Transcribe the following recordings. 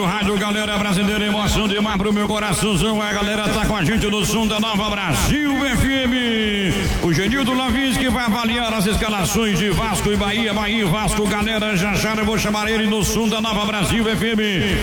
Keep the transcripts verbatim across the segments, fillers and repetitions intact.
rádio, rádio galera brasileira, emoção demais pro meu coraçãozão. A galera tá com a gente no som da Nova Brasil F M. O Genildo Lavinski vai avaliar as escalações de Vasco e Bahia, Bahia e Vasco. Galera, já já eu vou chamar ele no som da Nova Brasil F M.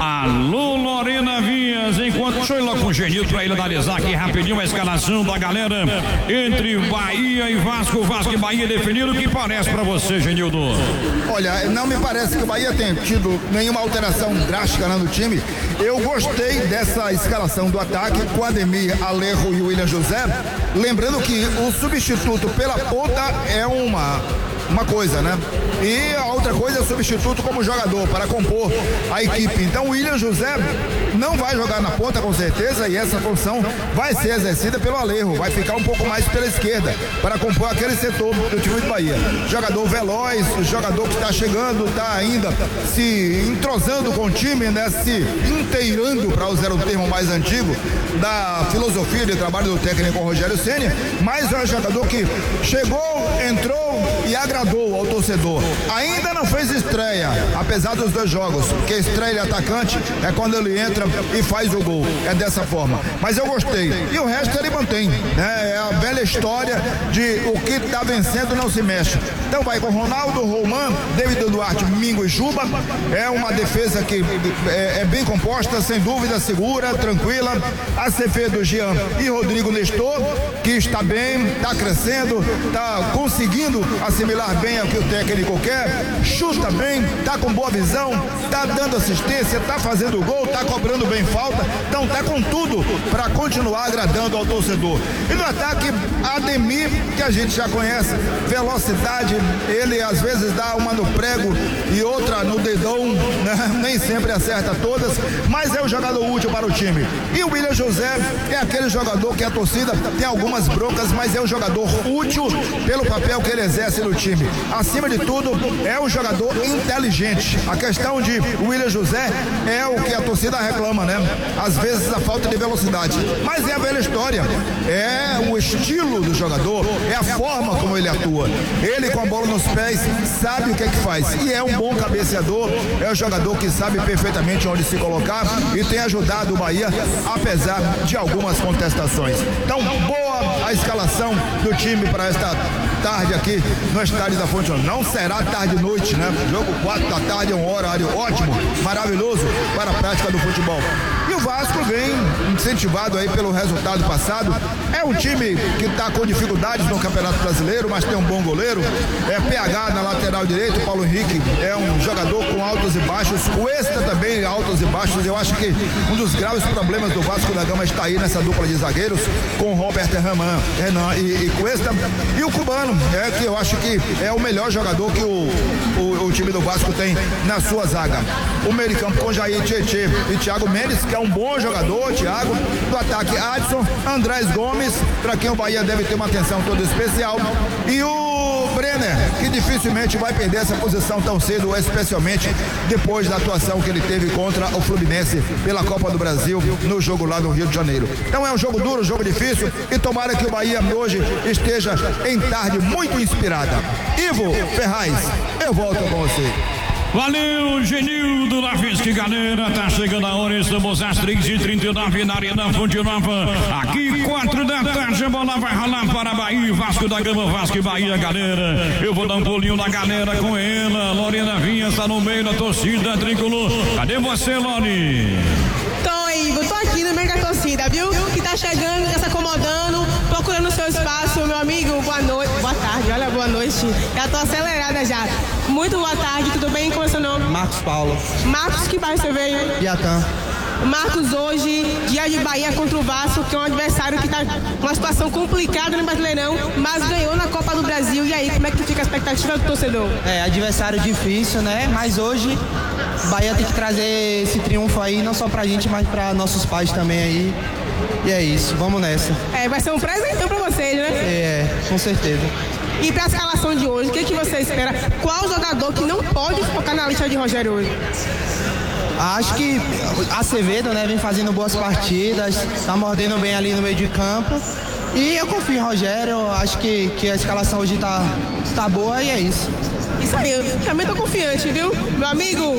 Alô, Lorena Vinhas, enquanto deixa eu ir lá com o Genildo pra ele analisar aqui rapidinho a escalação da galera entre Bahia e Vasco. Vasco e Bahia definiram. O que parece pra você, Genildo? Olha, não me parece que o Bahia tenha tido nenhuma alteração drástica no time. Eu gostei dessa escalação do ataque com Ademir, Alejo e William José. Lembrando que o substituto pela ponta é uma, uma coisa, né? E a outra coisa é o substituto como jogador para compor a equipe. Então o William José não vai jogar na ponta com certeza e essa função vai ser exercida pelo Alejo. Vai ficar um pouco mais pela esquerda para compor aquele setor do time de Bahia. Jogador veloz, jogador que está chegando, está ainda se entrosando com o time, né? Se inteirando, para usar o termo mais antigo da filosofia de trabalho do técnico Rogério Ceni, mas é um jogador que chegou, entrou e agradou ao torcedor. Ainda não fez estreia, apesar dos dois jogos, porque estreia de atacante é quando ele entra e faz o gol, é dessa forma. Mas eu gostei, e o resto ele mantém, né? É a velha história de o que está vencendo não se mexe. Então vai com Ronaldo, Roman, David Duarte, Mingo e Juba. É uma defesa que é, é bem composta, sem dúvida, segura, tranquila. Acevedo, Jean e Rodrigo Nestor, que está bem, está crescendo, está conseguindo assimilar bem o que o técnico quer, chuta bem, está com boa visão, está dando assistência, está fazendo gol, está cobrando bem falta, então está com tudo para continuar agradando ao torcedor. E no ataque, Ademir, que a gente já conhece, velocidade, ele às vezes dá uma no prego e outra no dedão, né? Nem sempre acerta todas, mas é um jogador útil para o time. E o William José é aquele jogador que a torcida tem algumas broncas, mas é um jogador útil pelo papel que ele exerce no time. Acima de tudo, é um jogador inteligente. A questão de William José é o que a torcida reclama, né? Às vezes a falta de velocidade. Mas é a velha história. É o estilo do jogador, é a forma como ele atua. Ele com a bola nos pés sabe o que é que faz. E é um bom cabeceador, é um jogador que sabe perfeitamente onde se colocar e tem ajudado o Bahia, apesar de algumas contestações. Então, boa a escalação do time para esta tarde aqui no estádio da Fonte. Não será tarde e noite, né? Jogo quatro da tarde é um horário ótimo, maravilhoso para a prática do futebol. E o Vasco vem incentivado aí pelo resultado passado. É um time que está com dificuldades no Campeonato Brasileiro, mas tem um bom goleiro. É P H na lateral direito, Paulo Henrique é um jogador com altos e baixos. Cuesta também altos e baixos. Eu acho que um dos graves problemas do Vasco da Gama está aí nessa dupla de zagueiros com Robert Renan, Renan e, e Cuesta. E o Cubano, é que eu acho que é o melhor jogador que o, o, o time do Vasco tem na sua zaga. O meio de campo com Jair Tietê e Thiago Mendes, que é um bom jogador, Thiago. Do ataque, Adson, Andrés Gomes, para quem o Bahia deve ter uma atenção toda especial. E o Brenner, que dificilmente vai perder essa posição tão cedo, especialmente depois da atuação que ele teve contra o Fluminense pela Copa do Brasil no jogo lá no Rio de Janeiro. Então é um jogo duro, um jogo difícil e tomara que o Bahia hoje esteja em tarde muito inspirada. Ivo Ferraz, eu volto com você. Valeu, Genildo Lavinski, galera, tá chegando a hora, estamos às três e trinta e nove na Arena Fonte Nova, aqui quatro da tarde, a bola vai rolar para Bahia, Vasco da Gama, Vasco e Bahia, galera, eu vou dar um pulinho na galera com ela, Lorena Vinhas tá no meio da torcida tricolor, cadê você, Lori? Tô, Ivo, tô aqui no meio da torcida, viu, que tá chegando, tá se acomodando, procurando seu espaço, meu amigo, boa noite, boa tarde, olha, boa noite, já tô acelerada já, muito boa tarde, tudo bem? Como é seu nome? Marcos Paulo. Marcos, que bairro você veio? Piatã. Marcos, hoje, dia de Bahia contra o Vasco, que é um adversário que está numa situação complicada no Brasileirão, mas ganhou na Copa do Brasil. E aí, como é que fica a expectativa do torcedor? É, adversário difícil, né? Mas hoje, Bahia tem que trazer esse triunfo aí, não só pra gente, mas pra nossos pais também aí. E é isso, vamos nessa. É, vai ser um presentão pra vocês, né? É, com certeza. E para a escalação de hoje, o que, que você espera? Qual jogador que não pode focar na lista de Rogério hoje? Acho que Acevedo, né, vem fazendo boas partidas, tá mordendo bem ali no meio de campo. E eu confio em Rogério, acho que, que a escalação hoje tá, tá boa e é isso. Isso aí, eu também tô confiante, viu? Meu amigo,